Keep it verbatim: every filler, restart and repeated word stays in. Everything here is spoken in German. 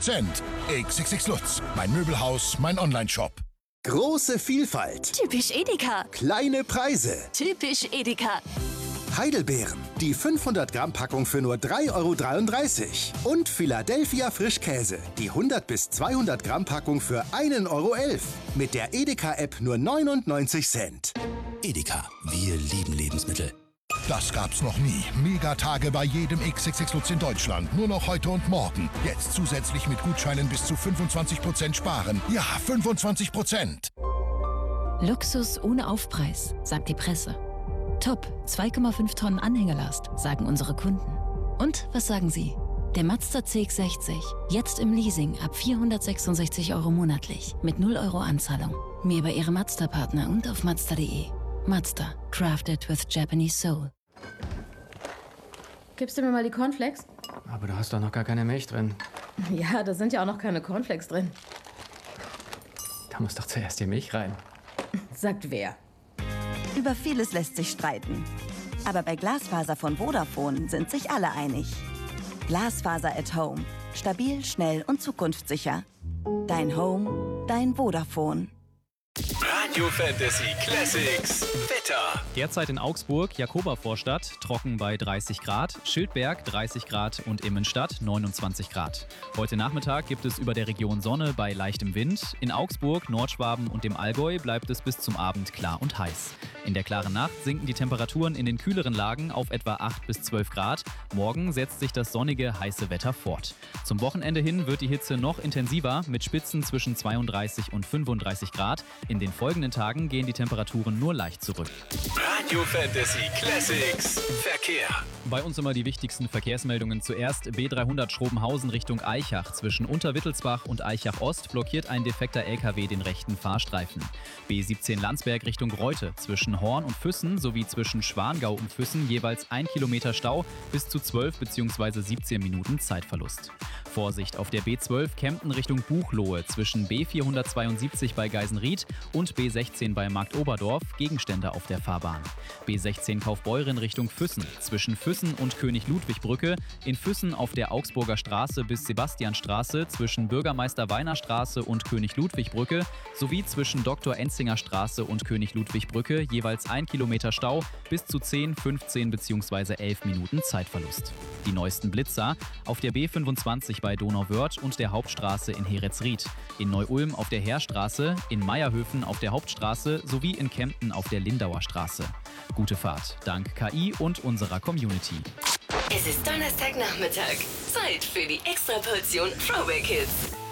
Prozent. X X X Lutz, mein Möbelhaus, mein Onlineshop. Große Vielfalt. Typisch Edeka. Kleine Preise. Typisch Edeka. Heidelbeeren, die fünfhundert Gramm Packung für nur drei Euro dreiunddreißig. Und Philadelphia Frischkäse, die hundert bis zweihundert Gramm Packung für ein Euro elf. Mit der Edeka-App nur neunundneunzig Cent. Edeka, wir lieben Lebensmittel. Das gab's noch nie. Megatage bei jedem X X X Lutz in Deutschland. Nur noch heute und morgen. Jetzt zusätzlich mit Gutscheinen bis zu fünfundzwanzig Prozent sparen. Ja, fünfundzwanzig Prozent. Luxus ohne Aufpreis, sagt die Presse. Top, zwei Komma fünf Tonnen Anhängelast, sagen unsere Kunden. Und was sagen Sie? Der Mazda C X sechzig, jetzt im Leasing ab vierhundertsechsundsechzig Euro monatlich, mit null Euro Anzahlung. Mehr bei Ihrem Mazda-Partner und auf mazda punkt de. Mazda, crafted with Japanese soul. Gibst du mir mal die Cornflakes? Aber du hast doch noch gar keine Milch drin. Ja, da sind ja auch noch keine Cornflakes drin. Da muss doch zuerst die Milch rein. Sagt wer? Über vieles lässt sich streiten. Aber bei Glasfaser von Vodafone sind sich alle einig. Glasfaser at Home. Stabil, schnell und zukunftssicher. Dein Home, dein Vodafone. Radio Fantasy Classics Wetter. Derzeit in Augsburg, Jakoba-Vorstadt, trocken bei dreißig Grad, Schildberg dreißig Grad und Immenstadt neunundzwanzig Grad. Heute Nachmittag gibt es über der Region Sonne bei leichtem Wind. In Augsburg, Nordschwaben und dem Allgäu bleibt es bis zum Abend klar und heiß. In der klaren Nacht sinken die Temperaturen in den kühleren Lagen auf etwa acht bis zwölf Grad. Morgen setzt sich das sonnige, heiße Wetter fort. Zum Wochenende hin wird die Hitze noch intensiver mit Spitzen zwischen zweiunddreißig und fünfunddreißig Grad. In den folgenden Tagen gehen die Temperaturen nur leicht zurück. Radio Fantasy Classics Verkehr. Bei uns immer die wichtigsten Verkehrsmeldungen zuerst. B dreihundert Schrobenhausen Richtung Aichach. Zwischen Unterwittelsbach und Aichach Ost blockiert ein defekter L K W den rechten Fahrstreifen. B siebzehn Landsberg Richtung Reute. Zwischen Horn und Füssen sowie zwischen Schwangau und Füssen jeweils ein Kilometer Stau, bis zu zwölf bzw. siebzehn Minuten Zeitverlust. Vorsicht auf der B zwölf Kempten Richtung Buchloe. Zwischen B vierhundertzweiundsiebzig bei Geisenried und B sechzehn bei Marktoberdorf Gegenstände auf der Fahrbahn. B sechzehn Kaufbeuren Richtung Füssen. Zwischen Füssen und König-Ludwig-Brücke. In Füssen auf der Augsburger Straße bis Sebastianstraße. Zwischen Bürgermeister-Weiner-Straße und König-Ludwig-Brücke. Sowie zwischen Doktor Enzinger Straße und König-Ludwig-Brücke jeweils ein Kilometer Stau, bis zu zehn, fünfzehn bzw. elf Minuten Zeitverlust. Die neuesten Blitzer auf der B fünfundzwanzig bei Donauwörth und der Hauptstraße in Heeresried. In Neu-Ulm auf der Heerstraße, in Meierhöfen auf der Hauptstraße sowie in Kempten auf der Lindauer Straße. Gute Fahrt, dank K I und unserer Community. Es ist Donnerstagnachmittag. Zeit für die Extraportion Throwback Hits.